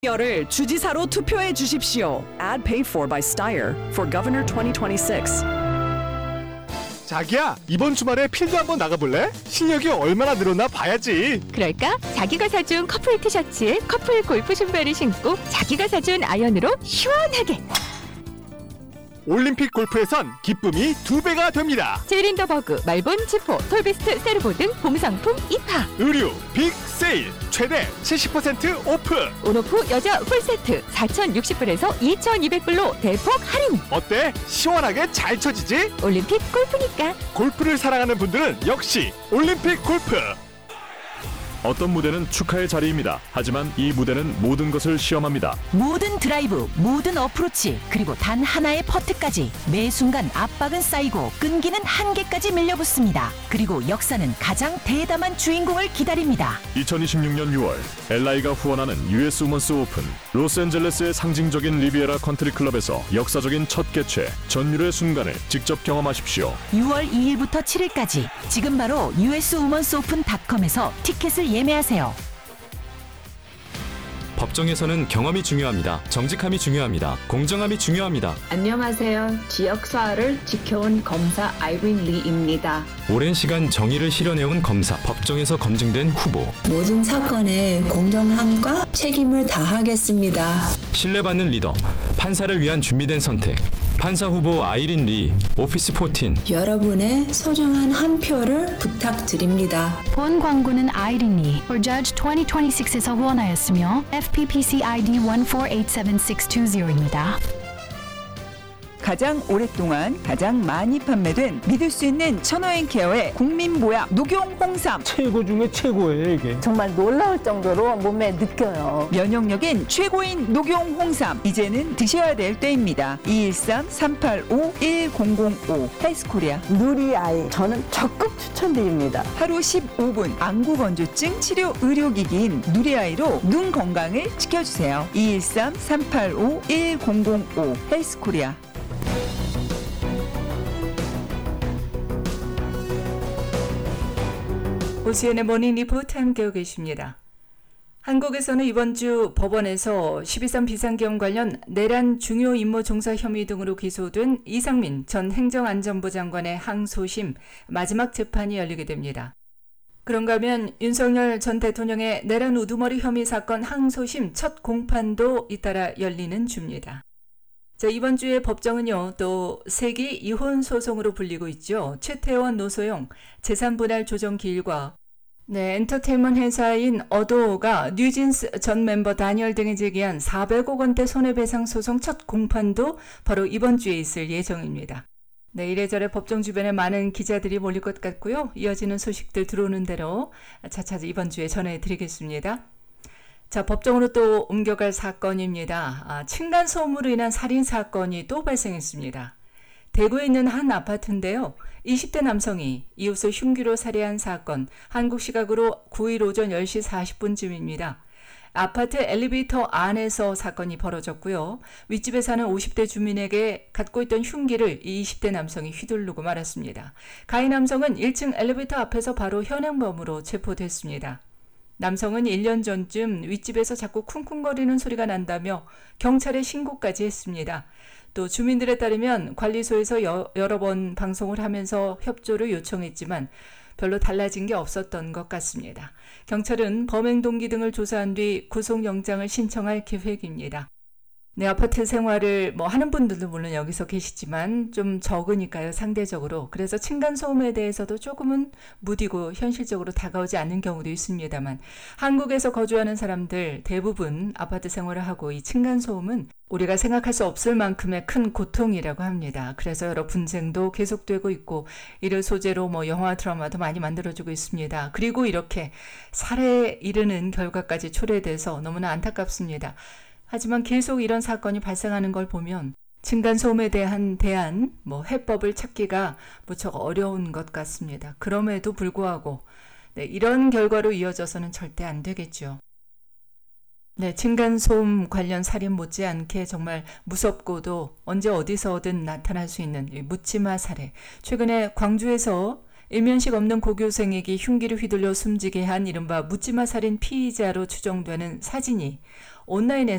열을 주지사로 투표해 주십시오. Ad paid for by Steyer for Governor 2026. 자기야, 이번 주말에 필드 한번 나가볼래? 실력이 얼마나 늘었나 봐야지. 그럴까? 자기가 사준 커플 티셔츠에 커플 골프 신발을 신고 자기가 사준 아이언으로 시원하게. 올림픽 골프에선 기쁨이 2배가 됩니다. 제린더버그, 말본, 지포, 톨비스트, 세르보 등 봄상품 입하. 의류 빅 세일 최대 70% 오프. 온오프 여자 풀세트 4,060불에서 2,200불로 대폭 할인. 어때? 시원하게 잘 쳐지지? 올림픽 골프니까. 골프를 사랑하는 분들은 역시 올림픽 골프. 어떤 무대는 축하의 자리입니다. 하지만 이 무대는 모든 것을 시험합니다. 모든 드라이브, 모든 어프로치, 그리고 단 하나의 퍼트까지 매 순간 압박은 쌓이고 끈기는 한계까지 밀려붙습니다. 그리고 역사는 가장 대담한 주인공을 기다립니다. 2026년 6월 LI가 후원하는 US 우먼스 오픈, 로스앤젤레스의 상징적인 리비에라 컨트리 클럽에서 역사적인 첫 개최, 전율의 순간을 직접 경험하십시오. 6월 2일부터 7일까지 지금 바로 uswomensopen.com에서 티켓을 예매하세요. 법정에서는 경험이 중요합니다. 정직함이 중요합니다. 공정함이 중요합니다. 안녕하세요. 지역사회를 지켜온 검사 아이린 리입니다. 오랜 시간 정의를 실현해온 검사, 법정에서 검증된 후보. 모든 사건에 공정함과 책임을 다하겠습니다. 신뢰받는 리더, 판사를 위한 준비된 선택. 판사 후보 아이린 리, 오피스 14. 여러분의 소중한 한 표를 부탁드립니다. 본 광고는 아이린 리 for Judge 2026에서 후원하였으며 FPPC ID 1487620입니다. 가장 오랫동안 가장 많이 판매된 믿을 수 있는 천호앤케어의 국민보약 녹용 홍삼. 최고 중에 최고예요, 이게. 정말 놀라울 정도로 몸에 느껴요. 면역력인 최고인 녹용 홍삼. 이제는 드셔야 될 때입니다. 213-385-1005 헬스코리아. 누리아이. 저는 적극 추천드립니다. 하루 15분 안구건조증 치료 의료기기인 누리아이로 눈 건강을 지켜주세요. 213-385-1005 헬스코리아. 오시연의 모닝 리포트 함께하고 계십니다. 한국에서는 이번 주 법원에서 12.3 비상계엄 관련 내란 중요 임무 종사 혐의 등으로 기소된 이상민 전 행정안전부 장관의 항소심 마지막 재판이 열리게 됩니다. 그런가 하면 윤석열 전 대통령의 내란 우두머리 혐의 사건 항소심 첫 공판도 잇따라 열리는 주입니다. 자, 이번 주에 법정은요, 또 세기 이혼 소송으로 불리고 있죠. 최태원 노소영 재산분할 조정 기일과 엔터테인먼트 회사인 어도가 뉴진스 전 멤버 다니엘 등이 제기한 400억 원대 손해배상 소송 첫 공판도 바로 이번 주에 있을 예정입니다. 이래저래 법정 주변에 많은 기자들이 몰릴 것 같고요. 이어지는 소식들 들어오는 대로 차차 이번 주에 전해드리겠습니다. 자, 법정으로 또 옮겨갈 사건입니다. 층간소음으로 인한 살인사건이 또 발생했습니다. 대구에 있는 한 아파트인데요. 20대 남성이 이웃을 흉기로 살해한 사건, 한국 시각으로 9일 오전 10시 40분쯤입니다. 아파트 엘리베이터 안에서 사건이 벌어졌고요. 윗집에 사는 50대 주민에게 갖고 있던 흉기를 이 20대 남성이 휘두르고 말았습니다. 가해 남성은 1층 엘리베이터 앞에서 바로 현행범으로 체포됐습니다. 남성은 1년 전쯤 윗집에서 자꾸 쿵쿵거리는 소리가 난다며 경찰에 신고까지 했습니다. 또 주민들에 따르면 관리소에서 여러 번 방송을 하면서 협조를 요청했지만 별로 달라진 게 없었던 것 같습니다. 경찰은 범행 동기 등을 조사한 뒤 구속영장을 신청할 계획입니다. 아파트 생활을 하는 분들도 물론 여기서 계시지만 좀 적으니까요, 상대적으로. 그래서 층간소음에 대해서도 조금은 무디고 현실적으로 다가오지 않는 경우도 있습니다만 한국에서 거주하는 사람들 대부분 아파트 생활을 하고 이 층간소음은 우리가 생각할 수 없을 만큼의 큰 고통이라고 합니다. 그래서 여러 분쟁도 계속되고 있고 이를 소재로 영화 드라마도 많이 만들어지고 있습니다. 그리고 이렇게 살해에 이르는 결과까지 초래돼서 너무나 안타깝습니다. 하지만 계속 이런 사건이 발생하는 걸 보면 층간소음에 대한 대안, 해법을 찾기가 무척 어려운 것 같습니다. 그럼에도 불구하고 이런 결과로 이어져서는 절대 안 되겠죠. 층간소음 관련 살인 못지않게 정말 무섭고도 언제 어디서든 나타날 수 있는 묻지마 살해. 최근에 광주에서 일면식 없는 고교생에게 흉기를 휘둘려 숨지게 한 이른바 묻지마 살인 피의자로 추정되는 사진이 온라인에서